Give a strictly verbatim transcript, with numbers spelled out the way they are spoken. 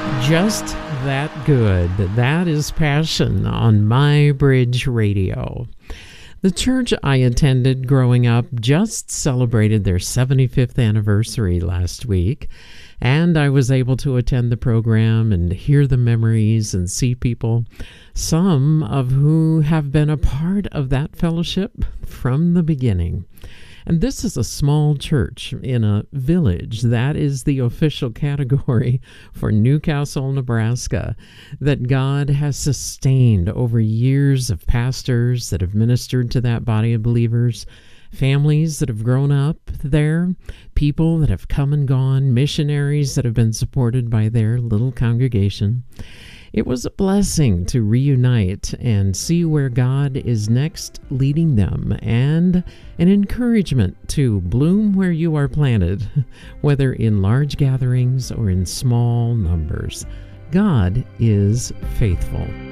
Just that good. That is Passion on My Bridge Radio. The church I attended growing up just celebrated their seventy-fifth anniversary last week, and I was able to attend the program and hear the memories and see people, some of who have been a part of that fellowship from the beginning. And this is a small church in a village. That is the official category for Newcastle, Nebraska, that God has sustained over years of pastors that have ministered to that body of believers, families that have grown up there, people that have come and gone, missionaries that have been supported by their little congregation. It was a blessing to reunite and see where God is next leading them, and an encouragement to bloom where you are planted, whether in large gatherings or in small numbers. God is faithful.